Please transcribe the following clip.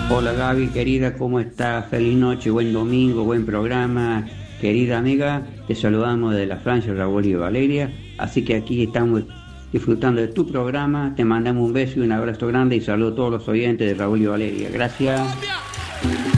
Hola Gaby, querida, ¿cómo estás? Feliz noche, buen domingo, buen programa. Querida amiga, te saludamos de la Francia, Raúl y Valeria. Así que aquí estamos disfrutando de tu programa. Te mandamos un beso y un abrazo grande y saludo a todos los oyentes de Raúl y Valeria. Gracias. Colombia.